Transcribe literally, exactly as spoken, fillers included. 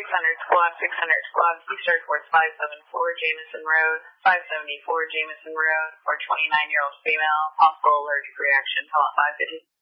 hundred squad, six hundred squad, Eastern Force five seven four, Jameson Road, five seventy-four, Jameson Road, for twenty-nine-year-old female, possible allergic reaction, call at five fifty.